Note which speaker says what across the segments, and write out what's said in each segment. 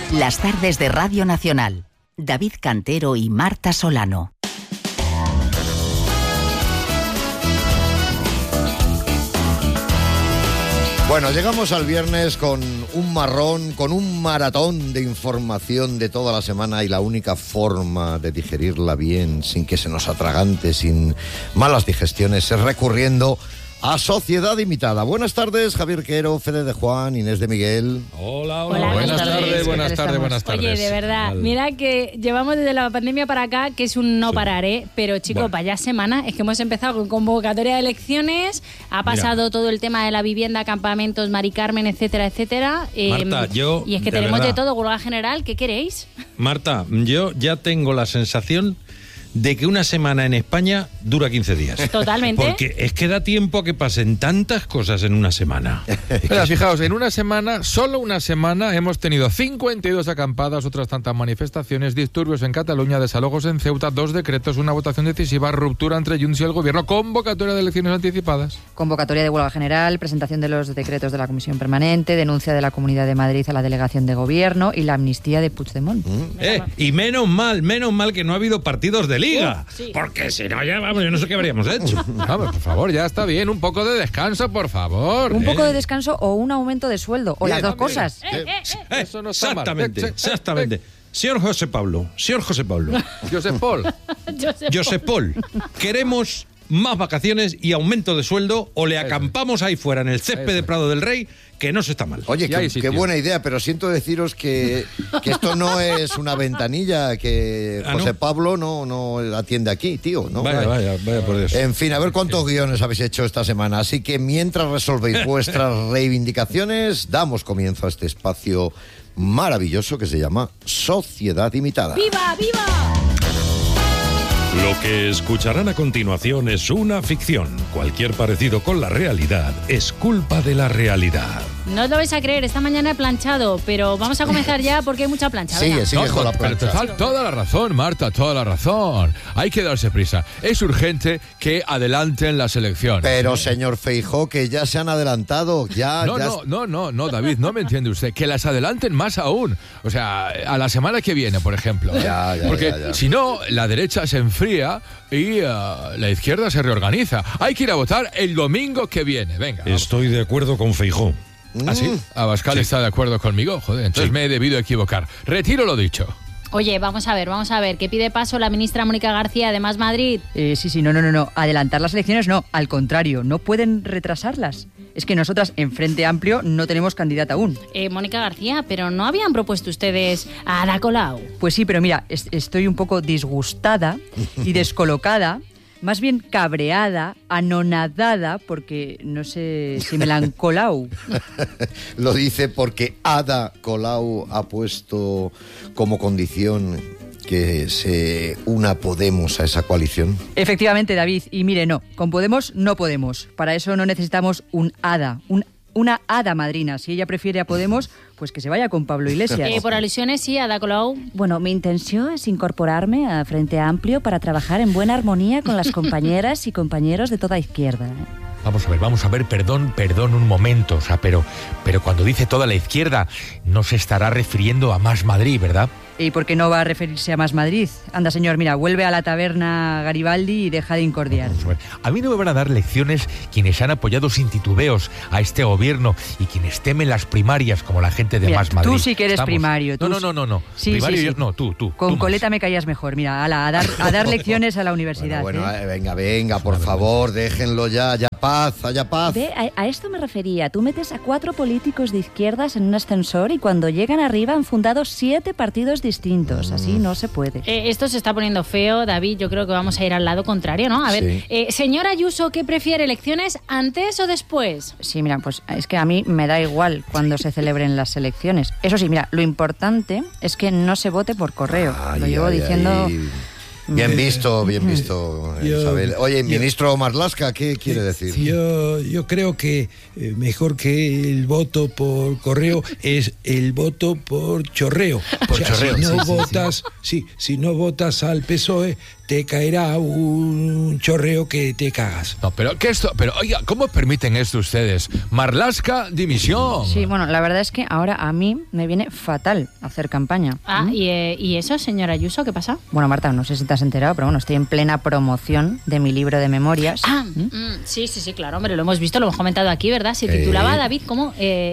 Speaker 1: Las tardes de Radio Nacional. David Cantero y Marta Solano.
Speaker 2: Bueno, llegamos al viernes con un marrón, con un maratón de información de toda la semana, y la única forma de digerirla bien, sin que se nos atragante, sin malas digestiones, es recurriendo a Sociedad Imitada. Buenas tardes, Javier Quero, Fede de Juan, Inés de Miguel.
Speaker 3: Hola.
Speaker 4: Buenas tardes.
Speaker 3: Buenas tardes.
Speaker 4: Oye, de verdad, mira que llevamos desde la pandemia para acá, que es un no parar, ¿eh? Pero chicos, vaya semana, es que hemos empezado con convocatoria de elecciones, ha pasado todo el tema de la vivienda, campamentos, Mari Carmen, etcétera, etcétera.
Speaker 3: Marta,
Speaker 4: y es que tenemos de todo, huelga general, ¿qué queréis?
Speaker 3: Marta, yo ya tengo la sensación de que una semana en España dura 15 días.
Speaker 4: Totalmente.
Speaker 3: Porque es que da tiempo a que pasen tantas cosas en una semana.
Speaker 5: Mira, fijaos, en una semana, solo una semana, hemos tenido 52 acampadas, otras tantas manifestaciones, disturbios en Cataluña, desalojos en Ceuta, 2 decretos, una votación decisiva, ruptura entre Junts y el gobierno, convocatoria de elecciones anticipadas.
Speaker 6: Convocatoria de huelga general, presentación de los decretos de la Comisión Permanente, denuncia de la Comunidad de Madrid a la delegación de gobierno y la amnistía de Puigdemont.
Speaker 3: Y menos mal que no ha habido partidos de liga, sí. Porque si no, ya vamos, yo no sé qué habríamos hecho.
Speaker 5: Vamos, por favor, ya está bien, un poco de descanso, por favor.
Speaker 6: Un poco de descanso o un aumento de sueldo, o las dos cosas.
Speaker 5: Eso no está
Speaker 3: Exactamente.
Speaker 5: mal.
Speaker 3: Señor José Pablo. Josep Paul, queremos más vacaciones y aumento de sueldo, o le acampamos ahí fuera en el césped de Prado del Rey, que no se está mal.
Speaker 2: Oye, qué buena idea, pero siento deciros que esto no es una ventanilla, que José Pablo no atiende aquí, tío. ¿No?
Speaker 3: Vaya por Dios.
Speaker 2: En fin, a ver cuántos guiones habéis hecho esta semana. Así que mientras resolvéis vuestras reivindicaciones, damos comienzo a este espacio maravilloso que se llama Sociedad Imitada.
Speaker 4: ¡Viva, viva!
Speaker 7: Lo que escucharán a continuación es una ficción. Cualquier parecido con la realidad es culpa de la realidad.
Speaker 4: No os lo vais a creer, esta mañana he planchado, pero vamos a comenzar ya porque hay mucha plancha.
Speaker 2: Sigue con la plancha.
Speaker 5: Pero te da toda la razón, Marta, toda la razón. Hay que darse prisa. Es urgente que adelanten las elecciones.
Speaker 2: Pero, señor Feijóo, que ya se han adelantado.
Speaker 5: No, David, no me entiende usted. Que las adelanten más aún. O sea, a la semana que viene, por ejemplo. Porque si no, la derecha se enfría y la izquierda se reorganiza. Hay que ir a votar el domingo que viene. Venga.
Speaker 7: Estoy de acuerdo con Feijóo.
Speaker 5: ¿Ah, sí? Abascal está de acuerdo conmigo. Joder, entonces me he debido equivocar. Retiro lo dicho.
Speaker 4: Oye, vamos a ver, ¿qué pide paso la ministra Mónica García de Más Madrid?
Speaker 6: Sí, no. Adelantar las elecciones no, al contrario, no pueden retrasarlas. Es que nosotras en Frente Amplio no tenemos candidata aún.
Speaker 4: Mónica García, ¿pero no habían propuesto ustedes a Ada Colau?
Speaker 6: Pues sí, pero mira, estoy un poco disgustada y descolocada. Más bien cabreada, anonadada, porque no sé si me la han colado.
Speaker 2: Lo dice porque Ada Colau ha puesto como condición que se una Podemos a esa coalición.
Speaker 6: Efectivamente, David, y mire, no, con Podemos no podemos. Para eso no necesitamos un hada, una hada madrina. Si ella prefiere a Podemos, pues que se vaya con Pablo Iglesias.
Speaker 4: Por al·lusiones, sí, Ada Colau.
Speaker 8: Bueno, mi intención es incorporarme a Frente Amplio para trabajar en buena armonía con las compañeras y compañeros de toda izquierda.
Speaker 9: Vamos a ver, perdón un momento, o sea, pero cuando dice toda la izquierda, no se estará refiriendo a Más Madrid, ¿verdad?
Speaker 6: ¿Y por qué no va a referirse a Más Madrid? Anda, señor, mira, vuelve a la taberna Garibaldi y deja de incordiar.
Speaker 9: A mí no me van a dar lecciones quienes han apoyado sin titubeos a este gobierno y quienes temen las primarias como la gente de
Speaker 6: mira,
Speaker 9: Más Madrid.
Speaker 6: Tú sí que eres primario.
Speaker 9: No.
Speaker 6: Sí,
Speaker 9: primario
Speaker 6: sí.
Speaker 9: Yo, no, tú.
Speaker 6: Con
Speaker 9: tú
Speaker 6: Coleta
Speaker 9: más.
Speaker 6: Me caías mejor. Mira, a dar lecciones a la universidad.
Speaker 2: Bueno, venga, por favor, déjenlo ya. Haya paz.
Speaker 8: Ve, a esto me refería. Tú metes a 4 políticos de izquierdas en un ascensor y cuando llegan arriba han fundado 7 partidos distintos. Así no se puede.
Speaker 4: Esto se está poniendo feo, David. Yo creo que vamos a ir al lado contrario, ¿no? A ver, señora Ayuso, ¿qué prefiere? ¿Elecciones antes o después?
Speaker 6: Sí, mira, pues es que a mí me da igual cuando se celebren las elecciones. Eso sí, mira, lo importante es que no se vote por correo. Lo llevo diciendo...
Speaker 2: Bien visto, Isabel. Oye, ministro Marlaska, ¿qué quiere decir?
Speaker 10: Yo creo que mejor que el voto por correo es el voto por chorreo.
Speaker 9: Por chorreo.
Speaker 10: Si no votas al PSOE, te caerá un chorreo que te cagas.
Speaker 5: No, pero oiga, ¿cómo permiten esto ustedes? Marlaska, dimisión.
Speaker 6: Sí, bueno, la verdad es que ahora a mí me viene fatal hacer campaña.
Speaker 4: ¿Y eso, señora Ayuso, qué pasa?
Speaker 6: Bueno, Marta, no sé si te has enterado, pero bueno, estoy en plena promoción de mi libro de memorias.
Speaker 4: Sí, claro, hombre, lo hemos visto, lo hemos comentado aquí, ¿verdad? Se titulaba, David, ¿cómo?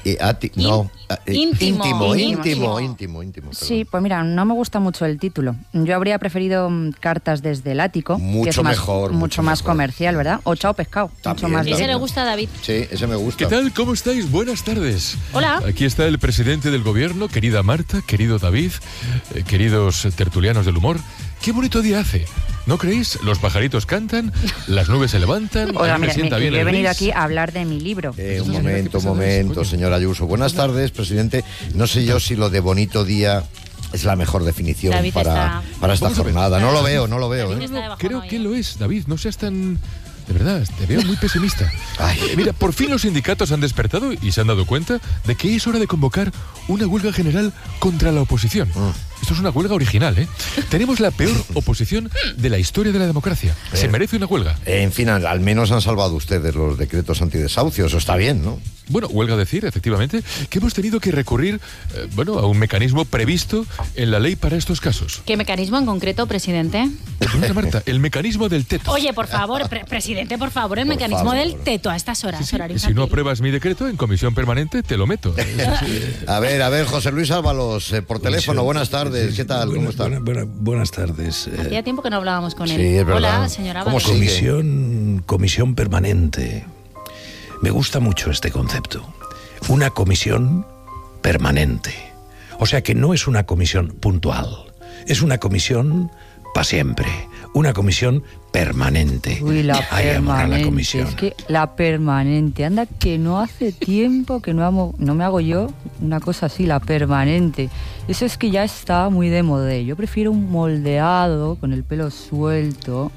Speaker 2: Íntimo.
Speaker 6: Sí, pues mira, no me gusta mucho el título. Yo habría preferido Cartas desde el ático, que es mucho más comercial, ¿verdad? O Chao pescado.
Speaker 2: También,
Speaker 6: mucho más
Speaker 4: ¿Ese le gusta a David?
Speaker 2: Sí, ese me gusta.
Speaker 5: ¿Qué tal? ¿Cómo estáis? Buenas tardes.
Speaker 4: Hola.
Speaker 5: Aquí está el presidente del gobierno, querida Marta, querido David, queridos tertulianos del humor. ¡Qué bonito día hace! ¿No creéis? Los pajaritos cantan, las nubes se levantan.
Speaker 6: Oiga, mira,
Speaker 5: sienta bien
Speaker 6: he
Speaker 5: el
Speaker 6: venido
Speaker 5: gris.
Speaker 6: aquí a hablar de mi libro.
Speaker 2: Un momento, señora Ayuso. Buenas tardes, presidente. No sé yo si lo de bonito día es la mejor definición
Speaker 4: David
Speaker 2: para esta jornada. No lo veo.
Speaker 5: Creo que lo es, David. No seas tan... De verdad, te veo muy pesimista. Mira, por fin los sindicatos han despertado y se han dado cuenta de que es hora de convocar una huelga general contra la oposición. Esto es una huelga original, ¿eh? Tenemos la peor oposición de la historia de la democracia. Se merece una huelga.
Speaker 2: En fin, al menos han salvado ustedes los decretos antidesahucios. Eso está bien, ¿no?
Speaker 5: Bueno, huelga decir, efectivamente, que hemos tenido que recurrir, a un mecanismo previsto en la ley para estos casos.
Speaker 4: ¿Qué mecanismo en concreto, presidente?
Speaker 5: Mira, Marta, el mecanismo del teto.
Speaker 4: Oye, por favor, presidente, por favor, el mecanismo del teto a estas horas.
Speaker 5: Sí, si no apruebas mi decreto, en comisión permanente te lo meto.
Speaker 2: A ver, José Luis Ábalos, por teléfono, buenas tardes. ¿Qué tal? ¿Cómo está?
Speaker 10: Buenas tardes.
Speaker 4: Hacía tiempo que no hablábamos con él.
Speaker 2: Sí, es verdad.
Speaker 4: Hola, señora Ábalos.
Speaker 10: Comisión permanente. Me gusta mucho este concepto. Una comisión permanente. O sea que no es una comisión puntual. Es una comisión para siempre. Una comisión permanente.
Speaker 6: Uy, la permanente.
Speaker 10: La comisión.
Speaker 6: Es que la permanente. Anda, que no hace tiempo que no me hago yo una cosa así, la permanente. Eso es que ya está muy de moda. Yo prefiero un moldeado con el pelo suelto.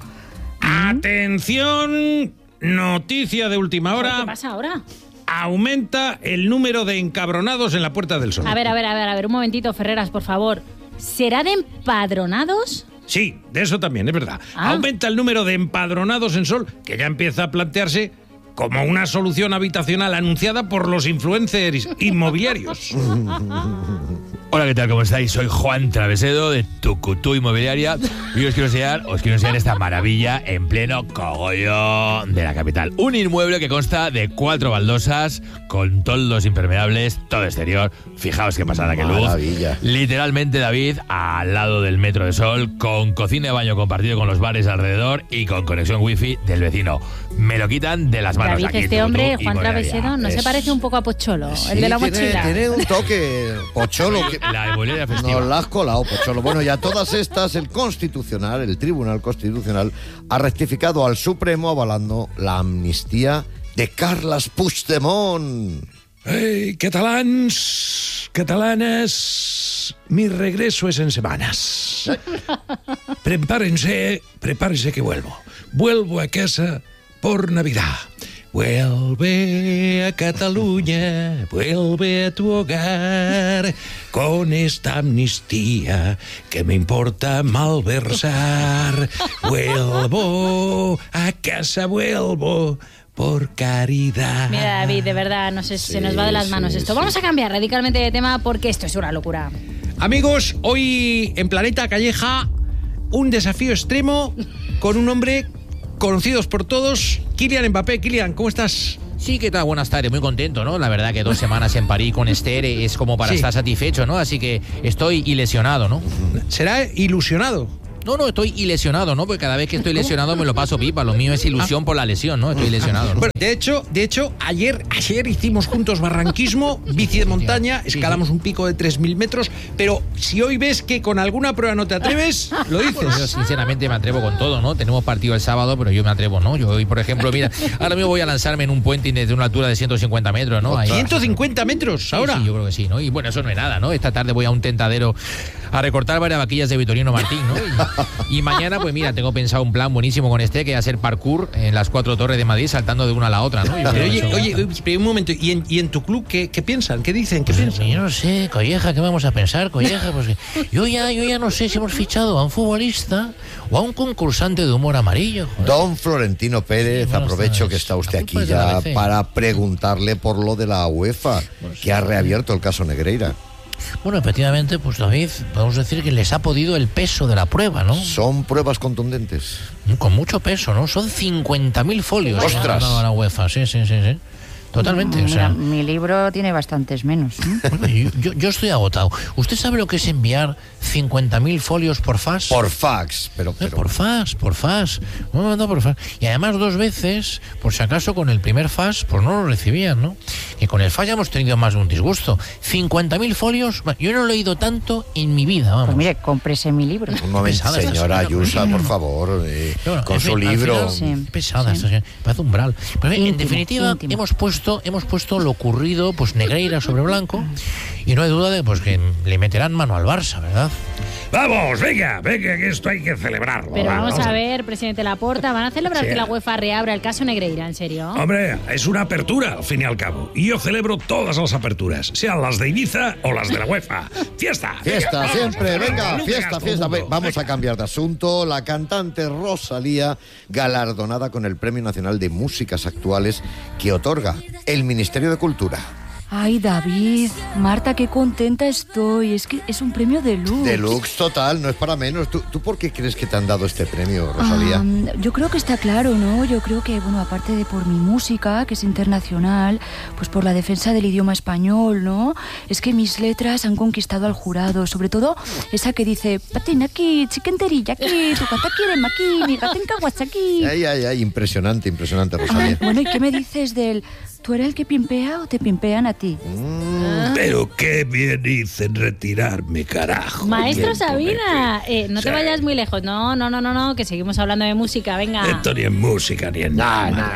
Speaker 3: ¡Atención! Noticia de última hora.
Speaker 4: ¿Qué pasa ahora?
Speaker 3: Aumenta el número de encabronados en la Puerta del Sol.
Speaker 4: A ver, un momentito, Ferreras, por favor. ¿Será de empadronados?
Speaker 3: Sí, de eso también, es verdad. Aumenta el número de empadronados en Sol, que ya empieza a plantearse como una solución habitacional anunciada por los influencers inmobiliarios.
Speaker 9: Hola, ¿qué tal? ¿Cómo estáis? Soy Juan Travesedo de Tucutú Inmobiliaria y os quiero enseñar esta maravilla en pleno cogollo de la capital. Un inmueble que consta de 4 baldosas con toldos impermeables, todo exterior. Fijaos qué pasada, qué luz.
Speaker 2: Maravilla.
Speaker 9: Literalmente, David, al lado del Metro de Sol, con cocina y baño compartido con los bares alrededor y con conexión wifi del vecino. Me lo quitan de las manos.
Speaker 4: David,
Speaker 9: aquí
Speaker 4: este
Speaker 9: en
Speaker 4: hombre,
Speaker 9: Tucutú
Speaker 4: Juan
Speaker 9: Inmobiliaria.
Speaker 4: Travesedo, ¿no se parece un poco a Pocholo, el de la mochila?
Speaker 2: Tiene un toque Pocholo.
Speaker 9: La inmobiliaria festiva.
Speaker 2: Nos la has colado, Pocholo. Bueno, y a todas estas, el Tribunal Constitucional, ha rectificado al Supremo avalando la amnistía de Carles Puigdemont.
Speaker 10: Hey, catalans, catalanas, mi regreso es en semanas. Prepárense que vuelvo. Vuelvo a casa por Navidad. Vuelve a Cataluña, vuelve a tu hogar, con esta amnistía que me importa malversar. Vuelvo a casa, vuelvo por caridad.
Speaker 4: Mira, David, de verdad, no sé, se nos va de las manos esto. Vamos a cambiar radicalmente de tema porque esto es una locura.
Speaker 3: Amigos, hoy en Planeta Calleja, un desafío extremo con un hombre conocidos por todos, Kylian Mbappé. Kylian, ¿cómo estás?
Speaker 9: Sí, ¿qué tal? Buenas tardes, muy contento, ¿no? La verdad que 2 semanas en París con Esther es como para estar satisfecho, ¿no? Así que estoy ilesionado, ¿no?
Speaker 3: ¿Será ilusionado?
Speaker 9: No, estoy ilesionado, ¿no? Porque cada vez que estoy lesionado me lo paso pipa. Lo mío es ilusión por la lesión, ¿no? Estoy lesionado, ¿no?
Speaker 3: Bueno, de hecho, ayer hicimos juntos barranquismo, bici de montaña, escalamos un pico de 3.000 metros, pero si hoy ves que con alguna prueba no te atreves, lo dices.
Speaker 9: Yo sinceramente me atrevo con todo, ¿no? Tenemos partido el sábado, pero yo me atrevo, ¿no? Yo hoy, por ejemplo, mira, ahora mismo voy a lanzarme en un puente desde una altura de 150 metros, ¿no? Ahí.
Speaker 3: 150 metros ahora.
Speaker 9: Sí, yo creo que sí, ¿no? Y bueno, eso no es nada, ¿no? Esta tarde voy a un tentadero a recortar varias vaquillas de Vitorino Martín, ¿no?
Speaker 11: Y mañana, pues mira, tengo pensado un plan buenísimo con que es hacer parkour en las 4 torres de Madrid saltando de una a la otra, ¿no?
Speaker 3: Oye, un momento, ¿y en tu club qué piensan? ¿Qué dicen? ¿Qué piensan?
Speaker 11: Yo no sé, Colleja, ¿qué vamos a pensar, Colleja? Pues yo ya no sé si hemos fichado a un futbolista o a un concursante de humor amarillo. Joder.
Speaker 2: Don Florentino Pérez, sí, aprovecho que está usted aquí ya para preguntarle por lo de la UEFA, que ha reabierto el caso Negreira.
Speaker 11: Bueno, efectivamente, pues David, podemos decir que les ha podido el peso de la prueba, ¿no?
Speaker 2: Son pruebas contundentes.
Speaker 11: Con mucho peso, ¿no? Son 50.000 folios.
Speaker 2: ¡Ostras!
Speaker 11: Que ha dado la UEFA, sí. Totalmente, o sea...
Speaker 6: Mi libro tiene bastantes menos.
Speaker 11: Yo estoy agotado. ¿Usted sabe lo que es enviar 50.000 folios por fax?
Speaker 2: Por fax, pero...
Speaker 11: Por fax. No, por fax. Y además 2 veces, por si acaso con el primer fax, pues no lo recibían, ¿no? Que con el fax ya hemos tenido más de un disgusto. 50.000 folios, yo no he leído tanto en mi vida, vamos.
Speaker 6: Pues mire, cómprese mi libro.
Speaker 2: Un momento, señora Ayuso, por favor, con su libro.
Speaker 11: Pesada, me parece umbral. Pero en definitiva, hemos puesto lo ocurrido, pues Negreira sobre blanco, y no hay duda de pues que le meterán mano al Barça, ¿verdad?
Speaker 10: Vamos, venga, que esto hay que celebrarlo.
Speaker 4: Pero vamos a ver, presidente Laporta, ¿van a celebrar que la UEFA reabra el caso Negreira, en serio?
Speaker 10: Hombre, es una apertura, al fin y al cabo. Y yo celebro todas las aperturas, sean las de Ibiza o las de la UEFA. ¡Fiesta!
Speaker 2: Fiesta, siempre, venga, fiesta. Vamos a cambiar de asunto. La cantante Rosalía, galardonada con el Premio Nacional de Músicas Actuales que otorga el Ministerio de Cultura.
Speaker 6: Ay, David, Marta, qué contenta estoy. Es que es un premio deluxe.
Speaker 2: Deluxe total, no es para menos. ¿Tú por qué crees que te han dado este premio, Rosalía?
Speaker 6: Yo creo que está claro, ¿no? Yo creo que, bueno, aparte de por mi música, que es internacional, pues por la defensa del idioma español, ¿no? Es que mis letras han conquistado al jurado, sobre todo esa que dice patinaki, chiquenterillaki, tu cata quiere maki, mi gatenka guachaki.
Speaker 2: Ay, impresionante, Rosalía.
Speaker 6: Bueno, ¿y qué me dices del... ¿Tú eres el que pimpea o te pimpean a ti?
Speaker 10: Pero qué bien hice en retirarme, carajo.
Speaker 4: Maestro Sabina, no te vayas muy lejos. No, que seguimos hablando de música, venga.
Speaker 10: Esto ni en música, ni en nada.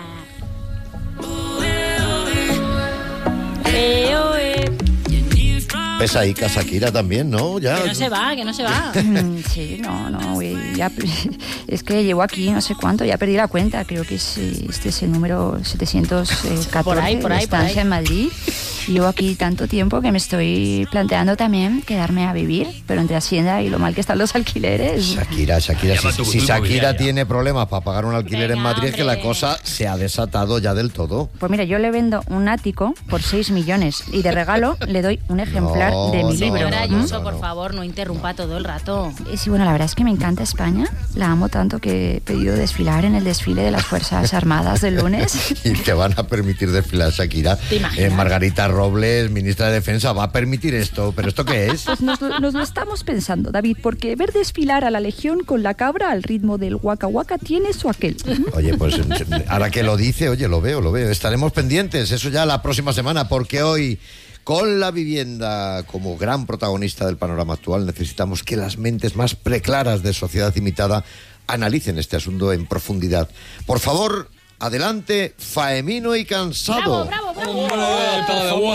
Speaker 2: Pesaica Shakira también, ¿no? Ya.
Speaker 4: Que no se va.
Speaker 6: Sí, no, ya, es que llevo aquí no sé cuánto, ya perdí la cuenta, creo que este es el número 714
Speaker 4: por ahí,
Speaker 6: estancia en Madrid. Llevo aquí tanto tiempo que me estoy planteando también quedarme a vivir, pero entre Hacienda y lo mal que están los alquileres.
Speaker 2: Shakira, si Shakira tiene problemas para pagar un alquiler en Madrid, es que la cosa se ha desatado ya del todo.
Speaker 6: Pues mira, yo le vendo un ático por 6 millones y de regalo le doy un ejemplar de mi libro.
Speaker 4: Señora Ayuso, por favor, no interrumpa todo el rato.
Speaker 6: Sí, bueno, la verdad es que me encanta España. La amo tanto que he pedido desfilar en el desfile de las Fuerzas Armadas del lunes.
Speaker 2: Y te van a permitir desfilar, Shakira. Margarita Robles, ministra de Defensa, va a permitir esto. ¿Pero esto qué es?
Speaker 6: Pues nos lo estamos pensando, David, porque ver desfilar a la Legión con la cabra al ritmo del Waka Waka tiene su aquel.
Speaker 2: Oye, pues ahora que lo dice, lo veo. Estaremos pendientes, eso ya la próxima semana, porque hoy, con la vivienda como gran protagonista del panorama actual, necesitamos que las mentes más preclaras de Sociedad Imitada analicen este asunto en profundidad. Por favor, adelante, Faemino y Cansado.
Speaker 4: Bravo.
Speaker 5: Buenas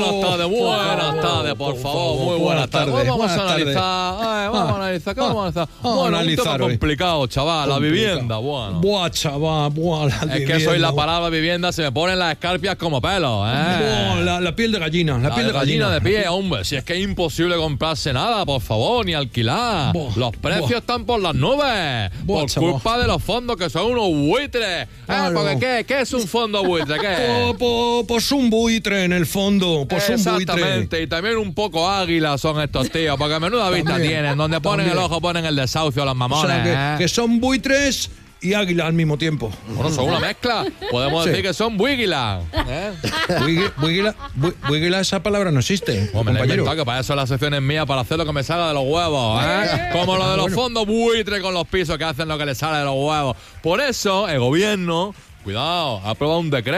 Speaker 5: tardes, por favor, muy buenas tardes. Hoy vamos a analizar, ¿qué vamos a analizar? Bueno, un tema complicado, chaval, la vivienda, bueno.
Speaker 3: Buah, chaval, la
Speaker 5: vivienda. Es que soy la palabra vivienda, se me ponen las escarpias como pelos,
Speaker 3: La piel de gallina, la piel de gallina.
Speaker 5: De pie, hombre, si es que es imposible comprarse nada, por favor, ni alquilar. Los precios están por las nubes, por culpa de los fondos que son unos buitres. Porque ¿qué es un fondo buitre? ¿Qué?
Speaker 3: Pues un buitre en el fondo.
Speaker 5: Exactamente, y también un poco águila son estos tíos, porque menuda vista tienen. Donde ponen el ojo ponen el desahucio a los mamones.
Speaker 3: O sea, que son buitres y águila al mismo tiempo.
Speaker 5: Bueno, son una mezcla. Podemos decir que son buíguila.
Speaker 3: Buíguila, esa palabra no existe.
Speaker 5: Me la he inventado, que para eso la sección es mía, para hacer lo que me salga de los huevos. Como lo de los fondos buitre con los pisos que hacen lo que les sale de los huevos. Por eso el gobierno, cuidado, ha aprobado un decreto